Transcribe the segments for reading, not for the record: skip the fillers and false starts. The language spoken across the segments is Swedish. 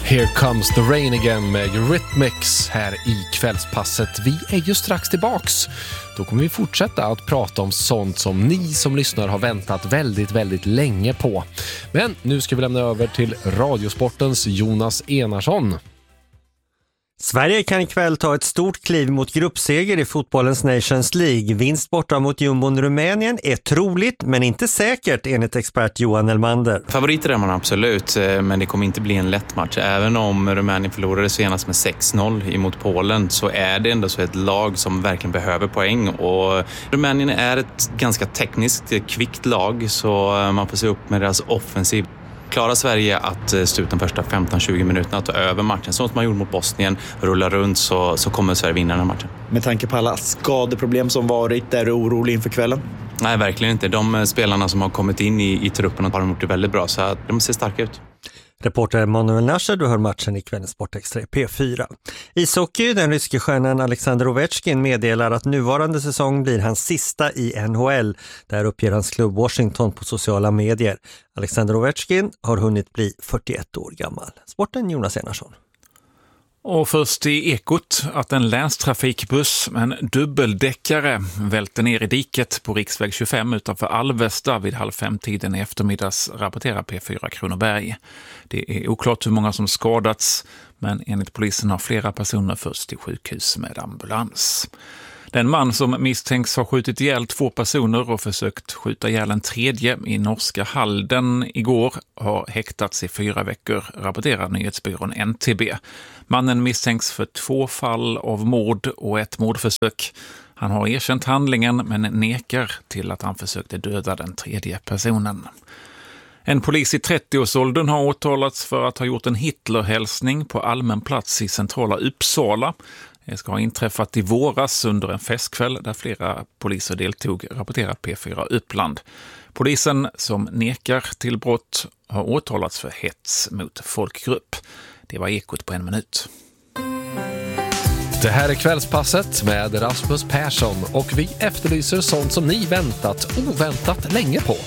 Here comes the rain again med Eurythmics här i kvällspasset. Vi är ju strax tillbaks. Då kommer vi fortsätta att prata om sånt som ni som lyssnar har väntat väldigt, väldigt länge på. Men nu ska vi lämna över till Radiosportens Jonas Enarsson. Sverige kan ikväll ta ett stort kliv mot gruppseger i fotbollens Nations League. Vinst borta mot jumbon Rumänien är troligt men inte säkert enligt expert Johan Elmander. Favoriter är man absolut, men det kommer inte bli en lätt match. Även om Rumänien förlorade senast med 6-0 emot Polen så är det ändå så ett lag som verkligen behöver poäng. Och Rumänien är ett ganska tekniskt, kvickt lag så man får se upp med deras offensiv. Klarar Sverige att stå ut de första 15-20 minuterna att ta över matchen, så som man gjorde mot Bosnien, rulla runt så kommer Sverige vinna den här matchen. Med tanke på alla skadeproblem som varit, är du orolig inför kvällen? Nej, verkligen inte. De spelarna som har kommit in i truppen har gjort det väldigt bra, så de ser starka ut. Reporter Manuel Nasser, du hör matchen i kvällens Sportextra P4. Ishockey, den ryske stjärnan Alexander Ovechkin meddelar att nuvarande säsong blir hans sista i NHL. Där uppger hans klubb Washington på sociala medier. Alexander Ovechkin har hunnit bli 41 år gammal. Sporten Jonas Enarsson. Och först i Ekot att en länstrafikbuss med en dubbeldäckare välte ner i diket på riksväg 25 utanför Alvesta vid 4:30 i eftermiddags, rapporterar P4 Kronoberg. Det är oklart hur många som skadats, men enligt polisen har flera personer förts till sjukhus med ambulans. Den man som misstänks ha skjutit ihjäl 2 personer och försökt skjuta ihjäl en tredje i norska Halden igår har häktats i 4 veckor, rapporterar nyhetsbyrån NTB. Mannen misstänks för 2 fall av mord och 1 mordförsök. Han har erkänt handlingen men nekar till att han försökte döda den tredje personen. En polis i 30-årsåldern har åtalats för att ha gjort en Hitlerhälsning på allmän plats i centrala Uppsala. Det ska ha inträffat i våras under en festkväll där flera poliser deltog, rapporterar P4 Uppland. Polisen som nekar till brott har åtalats för hets mot folkgrupp. Det var Ekot på 1 minut. Det här är kvällspasset med Rasmus Persson och vi efterlyser sånt som ni oväntat länge på.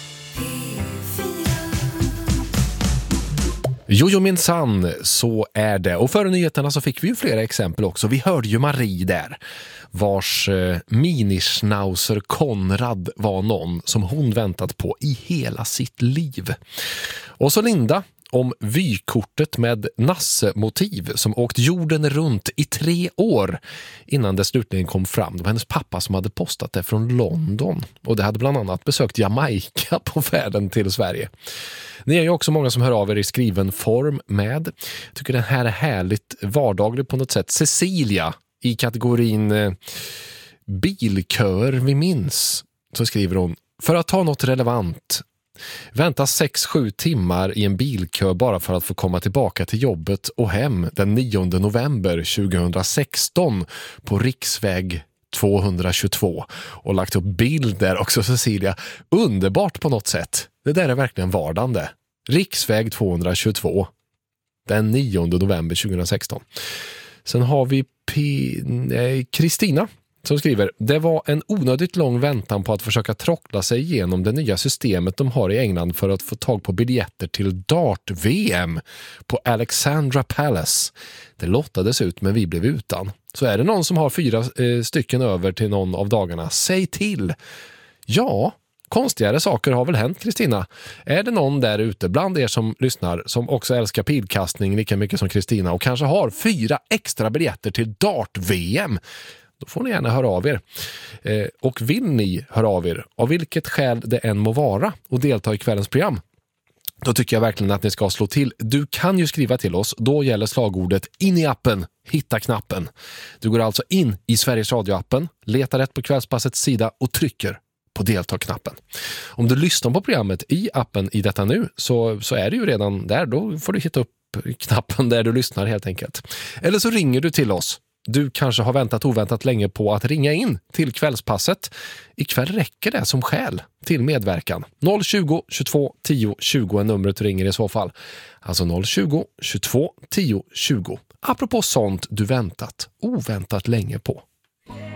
Jo minsann, så är det. Och före nyheterna så fick vi ju flera exempel också. Vi hörde ju Marie där, vars minischnauzer Konrad var någon som hon väntat på i hela sitt liv. Och så Linda om vykortet med Nasse-motiv som åkt jorden runt i 3 år innan det slutligen kom fram. Det var hennes pappa som hade postat det från London och det hade bland annat besökt Jamaica på färden till Sverige. Ni är ju också många som hör av er i skriven form med. Jag tycker den här är härligt vardaglig på något sätt. Cecilia i kategorin bilköer vi minns, så skriver hon: för att ta något relevant. Vänta 6-7 timmar i en bilkö bara för att få komma tillbaka till jobbet och hem den 9 november 2016 på riksväg 222 och lagt upp bilder också, Cecilia. Underbart på något sätt. Det där är verkligen vardande. Riksväg 222 den 9 november 2016. Sen har vi Kristina som skriver: det var en onödigt lång väntan på att försöka trockla sig igenom det nya systemet de har i England för att få tag på biljetter till Dart-VM på Alexandra Palace. Det lottades ut men vi blev utan. Så är det någon som har 4 stycken över till någon av dagarna, säg till. Ja, konstigare saker har väl hänt, Kristina. Är det någon där ute bland er som lyssnar som också älskar pilkastning lika mycket som Kristina och kanske har 4 extra biljetter till Dart-VM? Då får ni gärna höra av er. Och vill ni höra av er, av vilket skäl det än må vara, och delta i kvällens program, då tycker jag verkligen att ni ska slå till. Du kan ju skriva till oss, då gäller slagordet in i appen, hitta knappen. Du går alltså in i Sveriges Radio-appen, letar rätt på kvällspassets sida och trycker på delta-knappen. Om du lyssnar på programmet i appen i detta nu så är det ju redan där, då får du hitta upp knappen där du lyssnar helt enkelt. Eller så ringer du till oss. Du kanske har väntat oväntat länge på att ringa in till kvällspasset. Ikväll räcker det som skäl till medverkan. 020 22 10 20 är numret du ringer i så fall. Alltså 020 22 10 20. Apropå sånt du väntat oväntat länge på.